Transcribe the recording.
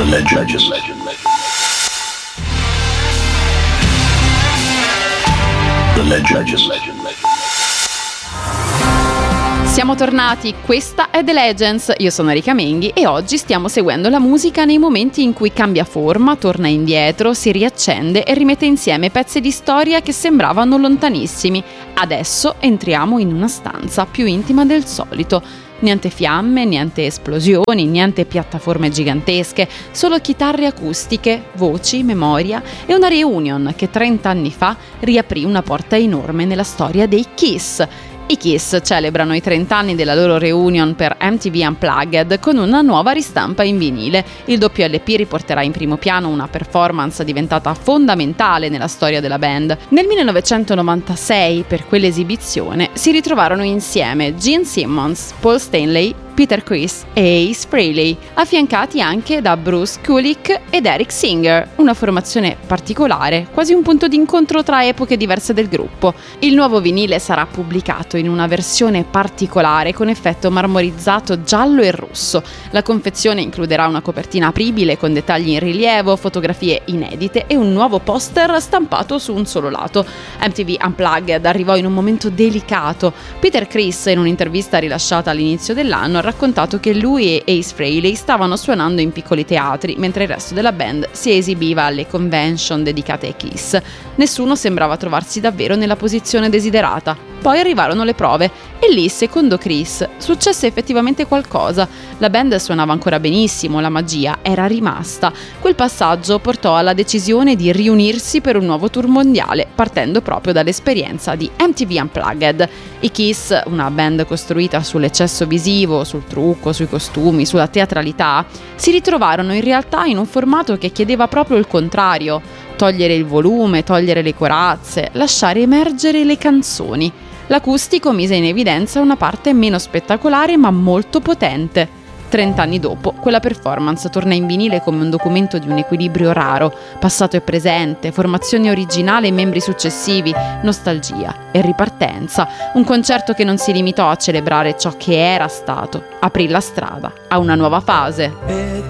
Siamo tornati, questa è The Legends, io sono Erika Menghi e oggi stiamo seguendo la musica nei momenti in cui cambia forma, torna indietro, si riaccende e rimette insieme pezzi di storia che sembravano lontanissimi. Adesso entriamo in una stanza più intima del solito. Niente fiamme, niente esplosioni, niente piattaforme gigantesche, solo chitarre acustiche, voci, memoria e una reunion che 30 anni fa riaprì una porta enorme nella storia dei Kiss. I Kiss celebrano i 30 anni della loro reunion per MTV Unplugged con una nuova ristampa in vinile. Il WLP riporterà in primo piano una performance diventata fondamentale nella storia della band. Nel 1996, per quell'esibizione, si ritrovarono insieme Gene Simmons, Paul Stanley, Peter Criss e Ace Frehley, affiancati anche da Bruce Kulick ed Eric Singer, una formazione particolare, quasi un punto d'incontro tra epoche diverse del gruppo. Il nuovo vinile sarà pubblicato in una versione particolare con effetto marmorizzato giallo e rosso. La confezione includerà una copertina apribile con dettagli in rilievo, fotografie inedite e un nuovo poster stampato su un solo lato. MTV Unplugged arrivò in un momento delicato. Peter Criss, in un'intervista rilasciata all'inizio dell'anno, ha raccontato che lui e Ace Frehley stavano suonando in piccoli teatri, mentre il resto della band si esibiva alle convention dedicate ai Kiss. Nessuno sembrava trovarsi davvero nella posizione desiderata. Poi arrivarono le prove e lì, secondo Criss, successe effettivamente qualcosa. La band suonava ancora benissimo, la magia era rimasta. Quel passaggio portò alla decisione di riunirsi per un nuovo tour mondiale, partendo proprio dall'esperienza di MTV Unplugged. I Kiss, una band costruita sull'eccesso visivo, sul trucco, sui costumi, sulla teatralità, si ritrovarono in realtà in un formato che chiedeva proprio il contrario: togliere il volume, togliere le corazze, lasciare emergere le canzoni. L'acustico mise in evidenza una parte meno spettacolare ma molto potente. 30 anni dopo, quella performance torna in vinile come un documento di un equilibrio raro, passato e presente, formazione originale e membri successivi, nostalgia e ripartenza. Un concerto che non si limitò a celebrare ciò che era stato, aprì la strada a una nuova fase.